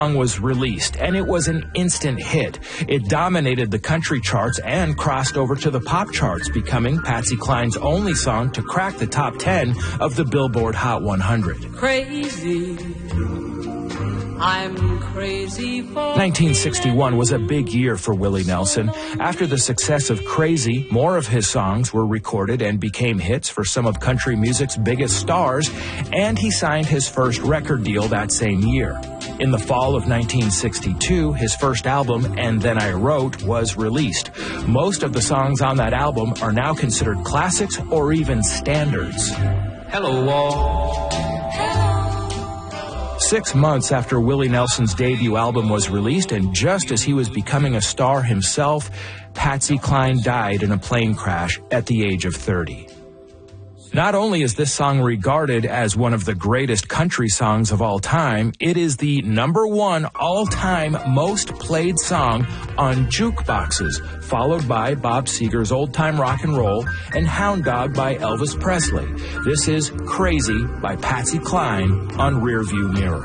song was released, and it was an instant hit. It dominated the country charts and crossed over to the pop charts, becoming Patsy Cline's only song to crack the top 10 of the Billboard Hot 100. Crazy, I'm crazy for 1961 was a big year for Willie Nelson. After the success of Crazy, more of his songs were recorded and became hits for some of country music's biggest stars, and he signed his first record deal that same year. In the fall of 1962, his first album, And Then I Wrote, was released. Most of the songs on that album are now considered classics or even standards. Hello, all. 6 months after Willie Nelson's debut album was released, and just as he was becoming a star himself, Patsy Cline died in a plane crash at the age of 30. Not only is this song regarded as one of the greatest country songs of all time, it is the #1 all-time most played song on jukeboxes, followed by Bob Seger's Old Time Rock and Roll and Hound Dog by Elvis Presley. This is Crazy by Patsy Cline on Rearview Mirror.